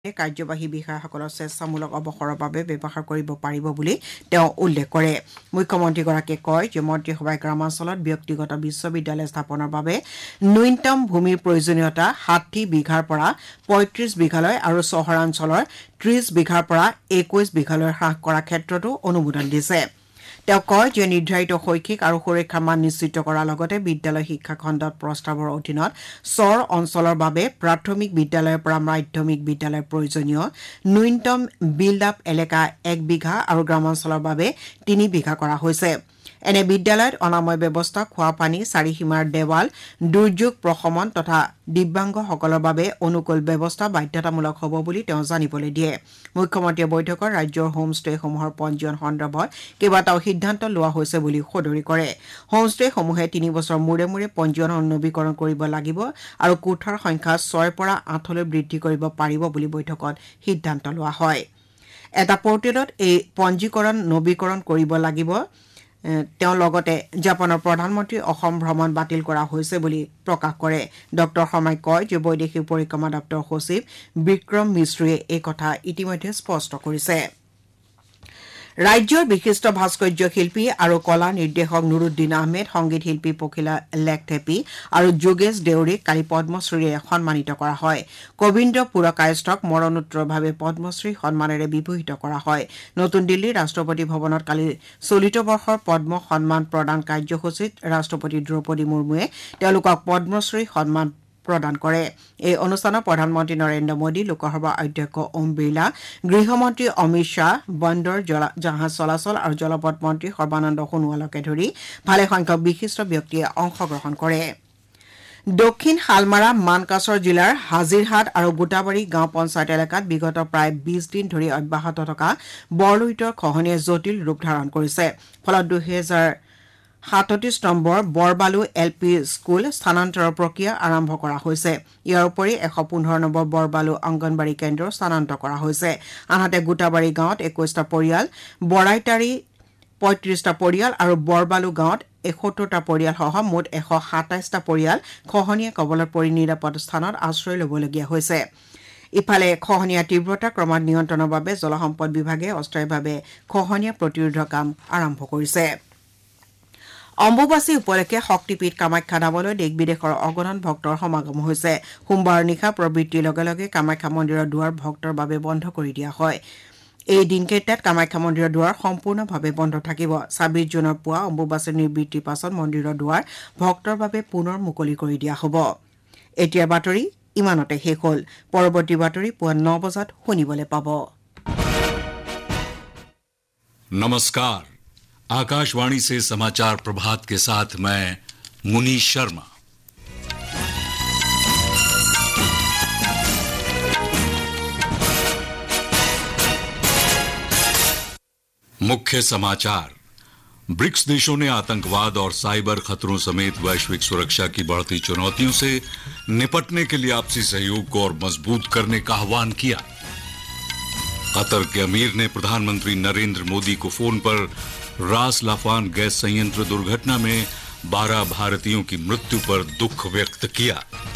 কাৰ্যবাহী বিষয়াসকলৰ স্বেচ্ছামূলক অৱসৰৰ বাবে ব্যৱহাৰ কৰিব পাৰিব বুলি তেওঁ উল্লেখ কৰে। মুখ্যমন্ত্ৰীগৰাকীয়ে কয় যে মন্ত্ৰীসভাই গ্ৰামাঞ্চলত ব্যক্তিগত বিশ্ববিদ্যালয় স্থাপনৰ বাবে ন্যূনতম ভূমিৰ প্ৰয়োজনীয়তা ৬০ বিঘাৰ পৰা ৩৫ বিঘালৈ আৰু চহৰাঞ্চলৰ ৩০ বিঘাৰ পৰা ২১ বিঘালৈ হ্ৰাস কৰাৰ ক্ষেত্ৰতো অনুমোদন দিছে। তেওঁ কয় যে নিৰ্ধাৰিত শৈক্ষিক আৰু সুৰক্ষাৰ মান নিশ্চিত কৰাৰ লগতে বিদ্যালয় শিক্ষা খণ্ডত প্ৰস্তাৱৰ অধীনত চৰ অঞ্চলৰ বাবে প্ৰাথমিক বিদ্যালয়ৰ পৰা মাধ্যমিক বিদ্যালয়ৰ প্ৰয়োজনীয় ন্যূনতম বিল্ড আপ এলেকা ১ বিঘা আৰু গ্ৰামাঞ্চলৰ বাবে ৩ বিঘা কৰা হৈছে। এনে বিদ্যালয়ত অনাময় ব্যৱস্থা, খোৱা পানী, চাৰিসীমাৰ দেৱাল, দুৰ্যোগ প্ৰশমন তথা দিব্যাংগসকলৰ বাবে অনুকূল ব্যৱস্থা বাধ্যতামূলক হ'ব বুলি তেওঁ জানিবলৈ দিয়ে। মুখ্যমন্ত্ৰীয়ে বৈঠকত ৰাজ্যৰ হোমষ্টেসমূহৰ পঞ্জীয়ন সন্দৰ্ভত কেইবাটাও সিদ্ধান্ত লোৱা হৈছে বুলি সদৰি কৰে। হোমষ্টেসমূহে ৩ বছৰ মূৰে মূৰে পঞ্জীয়ন নৱীকৰণ কৰিব লাগিব আৰু কোঠাৰ সংখ্যা ৬ৰ পৰা ৮লৈ বৃদ্ধি কৰিব পাৰিব বুলি বৈঠকত সিদ্ধান্ত লোৱা হয়। এটা পৰ্টেলত এই পঞ্জীকৰণ নৱীকৰণ কৰিব লাগিব। তেওঁ লগতে জাপানৰ প্ৰধানমন্ত্ৰীৰ অসম ভ্ৰমণ বাতিল কৰা হৈছে বুলি প্ৰকাশ কৰে। ড শৰ্মাই কয় যে বৈদেশিক পৰিক্ৰমা দপ্তৰৰ সচিব বিক্ৰম মিশ্ৰীয়ে এই কথা ইতিমধ্যে স্পষ্ট কৰিছে। ৰাজ্যৰ বিশিষ্ট ভাস্কৰ্য শিল্পী আৰু কলা নিৰ্দেশক নুৰুদ্দিন আহমেদ, সংগীত শিল্পী পখিলা লেখথেপী আৰু যোগেশ দেউৰীক কালি পদ্মশ্ৰীৰে সন্মানিত কৰা হয়। কবীন্দ্ৰ পুৰকায়স্থক মৰণোত্তৰভাৱে পদ্মশ্ৰী সন্মানেৰে বিভূষিত কৰা হয়। নতুন দিল্লীৰ ৰাষ্ট্ৰপতি ভৱনত কালি চলিত বৰ্ষৰ পদ্ম সন্মান প্ৰদান কাৰ্যসূচীত ৰাষ্ট্ৰপতি দ্ৰৌপদী মুৰ্মুৱে তেওঁলোকক পদ্মশ্ৰী সন্মান প্ৰদান কৰে। এই অনুষ্ঠানত প্ৰধানমন্ত্ৰী নৰেন্দ্ৰ মোদী, লোকসভাৰ অধ্যক্ষ ওম বিৰলা, গৃহমন্ত্ৰী অমিত শ্বাহ, বন্দৰ জাহাজ চলাচল আৰু জলপথ মন্ত্ৰী সৰ্বানন্দ সোণোৱালকে ধৰি ভালেসংখ্যক বিশিষ্ট ব্যক্তিয়ে অংশগ্ৰহণ কৰে। দক্ষিণ শালমাৰা মানকাছৰ জিলাৰ হাজিৰহাট আৰু গোটাবাৰী গাঁও পঞ্চায়ত এলেকাত বিগত প্ৰায় ২০ দিন ধৰি অব্যাহত থকা বৰলুইতৰ খহনীয়ে জটিল ৰূপ ধাৰণ কৰিছে। ফলত ২০৩৭ নম্বৰ বৰবালু LP স্কুল স্থানান্তৰৰ প্ৰক্ৰিয়া আৰম্ভ কৰা হৈছে। ইয়াৰ উপৰি ১১৫ নম্বৰ বৰবালু অংগনবাড়ী কেন্দ্ৰ স্থানান্তৰ কৰা হৈছে। আনহাতে গোটাবাৰী গাঁৱত ২১টা পৰিয়াল, বৰাইতাৰী ৩৫টা পৰিয়াল আৰু বৰবালু গাঁৱত ৭১টা পৰিয়ালসহ মুঠ ১২৭টা পৰিয়াল খহনীয়া কবলত পৰি নিৰাপদ স্থানত আশ্ৰয় ল'বলগীয়া হৈছে। ইফালে খহনীয়াৰ তীব্ৰতা ক্ৰমাৎ নিয়ন্ত্ৰণৰ বাবে জলসম্পদ বিভাগে অস্থায়ীভাৱে খহনীয়া প্ৰতিৰোধৰ কাম আৰম্ভ কৰিছে। অম্বুবাচী উপলক্ষে শক্তিপীঠ কামাখ্যা ধামলৈ দেশ বিদেশৰ অগণন ভক্তৰ সমাগম হৈছে। সোমবাৰ নিশা প্ৰবৃত্তিৰ লগে লগে কামাখ্যা মন্দিৰৰ দুৱাৰ ভক্তৰ বাবে বন্ধ কৰি দিয়া হয়। এই দিনকেইটাত কামাখ্যা মন্দিৰৰ দুৱাৰ সম্পূৰ্ণভাৱে বন্ধ থাকিব। ২৬ জুনৰ পুৱা অম্বুবাচীৰ নিবৃত্তিৰ পাছত মন্দিৰৰ দুৱাৰ ভক্তৰ বাবে পুনৰ মুকলি কৰি দিয়া হ'ব। এতিয়াৰ বাতৰি ইমানতে শেষ হ'ল। পৰৱৰ্তী বাতৰি পুৱা ৯ বজাত শুনিবলৈ পাব। नमस्कार, आकाशवाणी से समाचार प्रभात के साथ मैं मुनीश शर्मा। मुख्य समाचार। ब्रिक्स देशों ने आतंकवाद और साइबर खतरों समेत वैश्विक सुरक्षा की बढ़ती चुनौतियों से निपटने के लिए आपसी सहयोग को और मजबूत करने का आह्वान किया। कतर के अमीर ने प्रधानमंत्री नरेंद्र मोदी को फोन पर रास लाफान गैस संयंत्र दुर्घटना में 12 भारतीयों की मृत्यु पर दुख व्यक्त किया।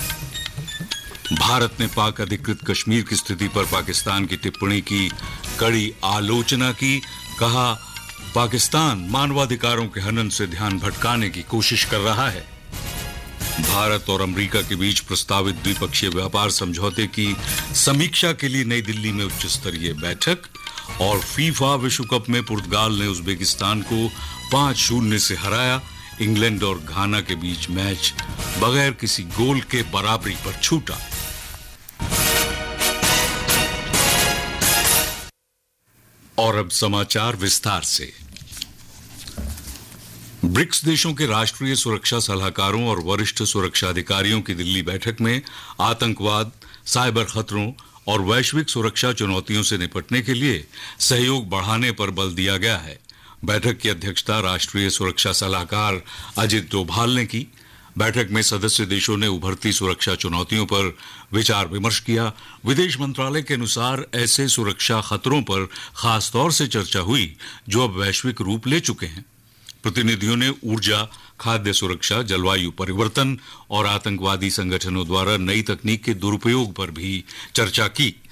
भारत ने पाक अधिकृत कश्मीर की स्थिति पर पाकिस्तान की टिप्पणी की कड़ी आलोचना की। कहा, पाकिस्तान मानवाधिकारों के हनन से ध्यान भटकाने की कोशिश कर रहा है। भारत और अमेरिका के बीच प्रस्तावित द्विपक्षीय व्यापार समझौते की समीक्षा के लिए नई दिल्ली में उच्च स्तरीय बैठक। और फीफा विश्व कप में पुर्तगाल ने उज्बेकिस्तान को 5-0 से हराया। इंग्लैंड और घाना के बीच मैच बगैर किसी गोल के बराबरी पर छूटा। और अब समाचार विस्तार से। ब्रिक्स देशों के राष्ट्रीय सुरक्षा सलाहकारों और वरिष्ठ सुरक्षा अधिकारियों की दिल्ली बैठक में आतंकवाद, साइबर खतरों और वैश्विक सुरक्षा चुनौतियों से निपटने के लिए सहयोग बढ़ाने पर बल दिया गया है। बैठक की अध्यक्षता राष्ट्रीय सुरक्षा सलाहकार अजित डोभाल ने की। बैठक में सदस्य देशों ने उभरती सुरक्षा चुनौतियों पर विचार विमर्श किया। विदेश मंत्रालय के अनुसार ऐसे सुरक्षा खतरों पर खास तौर से चर्चा हुई जो अब वैश्विक रूप ले चुके हैं। प्रतिनिधियों ने ऊर्जा, खाद्य सुरक्षा, जलवायु परिवर्तन और आतंकवादी संगठनों द्वारा नई तकनीक के दुरुपयोग पर भी चर्चा की।